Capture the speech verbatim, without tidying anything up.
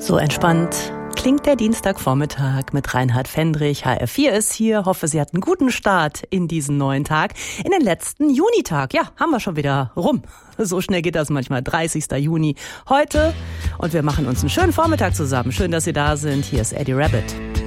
So entspannt klingt der Dienstagvormittag mit Reinhard Fendrich. H R vier ist hier. Hoffe, Sie hatten einen guten Start in diesen neuen Tag. In den letzten Junitag. Ja, haben wir schon wieder rum. So schnell geht das manchmal. dreißigster Juni heute. Und wir machen uns einen schönen Vormittag zusammen. Schön, dass Sie da sind. Hier ist Eddie Rabbit.